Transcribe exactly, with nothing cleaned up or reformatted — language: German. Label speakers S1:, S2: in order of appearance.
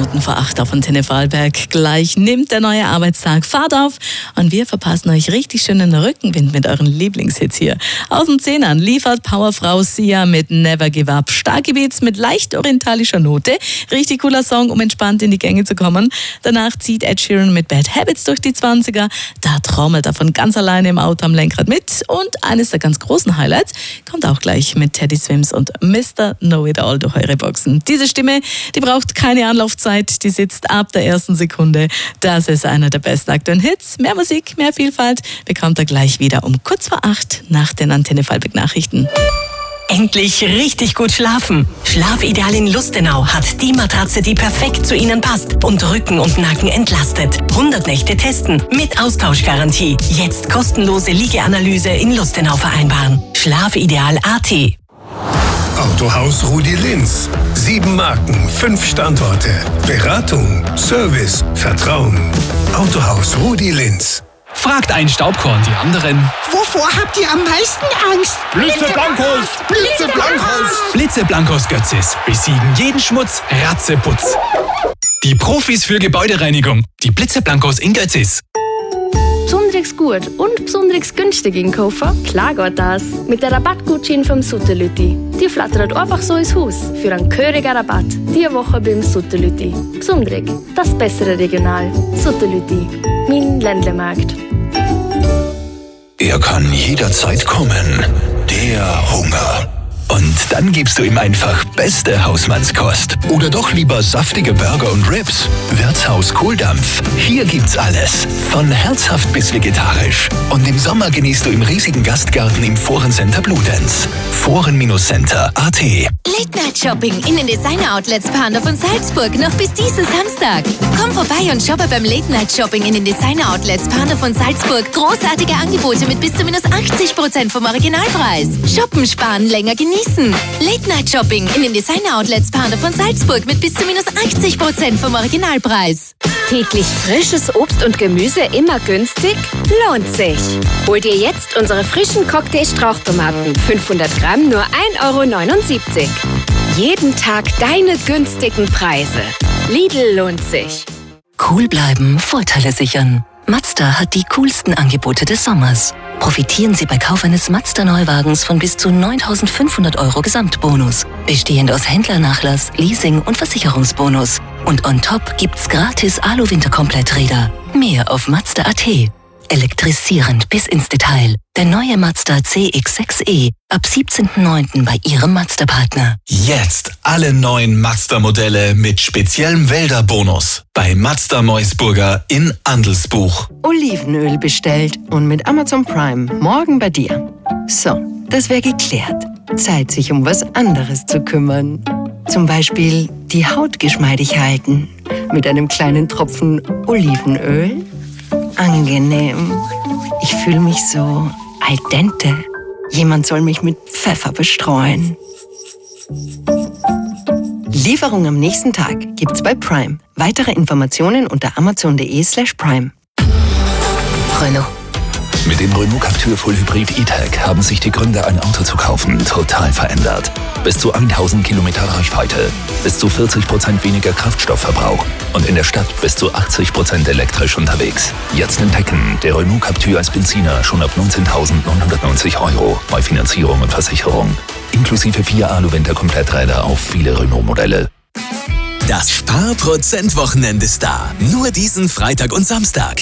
S1: Minuten vor acht auf Antenne Vorarlberg. Gleich nimmt der neue Arbeitstag Fahrt auf und wir verpassen euch richtig schönen Rückenwind mit euren Lieblingshits hier. Aus den Zehnern liefert Powerfrau Sia mit Never Give Up. Starke Beats mit leicht orientalischer Note. Richtig cooler Song, um entspannt in die Gänge zu kommen. Danach zieht Ed Sheeran mit Bad Habits durch die Zwanziger. Da trommelt er von ganz alleine im Auto am Lenkrad mit. Und eines der ganz großen Highlights kommt auch gleich mit Teddy Swims und Mister Know-It-All durch eure Boxen. Diese Stimme, die braucht keine Anlaufzeit, die sitzt ab der ersten Sekunde. Das ist einer der besten aktuellen Hits. Mehr Musik, mehr Vielfalt bekommt er gleich wieder um kurz vor acht nach den Antenne Vorarlberg Nachrichten.
S2: Endlich richtig gut schlafen. Schlafideal in Lustenau hat die Matratze, die perfekt zu Ihnen passt und Rücken und Nacken entlastet. hundert Nächte testen mit Austauschgarantie. Jetzt kostenlose Liegeanalyse in Lustenau vereinbaren. Schlafideal Punkt a t.
S3: Autohaus Rudi Linz. Sieben Marken, fünf Standorte. Beratung, Service, Vertrauen. Autohaus Rudi Linz.
S4: Fragt ein Staubkorn die anderen.
S5: Wovor habt ihr am meisten Angst?
S4: Blitzeblankos!
S5: Blitzeblankos!
S4: Blitzeblankos Götzis besiegen jeden Schmutz, Ratzeputz. Die Profis für Gebäudereinigung. Die Blitzeblankos in Götzis.
S6: Besonders gut und besonders günstig einkaufen? Klar geht das. Mit der Rabattgutschein vom Sutterlütti. Die flattert einfach so ins Haus. Für einen gehörigen Rabatt. Diese Woche beim Sutterlütti. Besonders, das bessere Regional. Sutterlütti. Mein Ländlemarkt.
S7: Er kann jederzeit kommen. Der Hunger. Und dann gibst du ihm einfach beste Hausmannskost. Oder doch lieber saftige Burger und Ribs. Wirtshaus Kohldampf. Hier gibt's alles. Von herzhaft bis vegetarisch. Und im Sommer genießt du im riesigen Gastgarten im Forencenter Bludenz. Foren-Center Punkt a t.
S8: Late Night Shopping in den Designer Outlets Panda von Salzburg noch bis diesen Samstag. Komm vorbei und shoppe beim Late Night Shopping in den Designer Outlets Panda von Salzburg. Großartige Angebote mit bis zu minus achtzig Prozent vom Originalpreis. Shoppen, sparen, länger genießen. Late Night Shopping in den Designer Outlets Panda von Salzburg mit bis zu minus achtzig Prozent vom Originalpreis.
S9: Täglich frisches Obst und Gemüse immer günstig? Lohnt sich. Hol dir jetzt unsere frischen Cocktail-Strauchtomaten. fünfhundert Gramm nur ein Euro neunundsiebzig. Jeden Tag deine günstigen Preise. Lidl lohnt sich.
S2: Cool bleiben, Vorteile sichern. Mazda hat die coolsten Angebote des Sommers. Profitieren Sie bei Kauf eines Mazda-Neuwagens von bis zu neuntausendfünfhundert Euro Gesamtbonus. Bestehend aus Händlernachlass, Leasing und Versicherungsbonus. Und on top gibt's gratis Alu-Winterkompletträder. Mehr auf Mazda Punkt a t. Elektrisierend bis ins Detail. Der neue Mazda C X sechs e ab siebzehnten neunten bei Ihrem Mazda-Partner.
S7: Jetzt alle neuen Mazda-Modelle mit speziellem Wälder-Bonus. Bei Mazda Meusburger in Andelsbuch.
S10: Olivenöl bestellt und mit Amazon Prime morgen bei dir. So, das wäre geklärt. Zeit, sich um was anderes zu kümmern. Zum Beispiel die Haut geschmeidig halten. Mit einem kleinen Tropfen Olivenöl. Angenehm. Ich fühle mich so al dente. Jemand soll mich mit Pfeffer bestreuen. Lieferung am nächsten Tag gibt's bei Prime. Weitere Informationen unter amazon.de slash prime.
S2: Renault.
S7: Mit dem Renault Captur Full Hybrid E-Tech haben sich die Gründe, ein Auto zu kaufen, total verändert. Bis zu tausend Kilometer Reichweite, bis zu vierzig Prozent weniger Kraftstoffverbrauch und in der Stadt bis zu achtzig Prozent elektrisch unterwegs. Jetzt entdecken, der Renault Captur als Benziner schon ab neunzehntausendneunhundertneunzig Euro bei Finanzierung und Versicherung. Inklusive vier Alu-Winter-Kompletträder auf viele Renault-Modelle.
S11: Das Sparprozent-Wochenende ist da. Nur diesen Freitag und Samstag.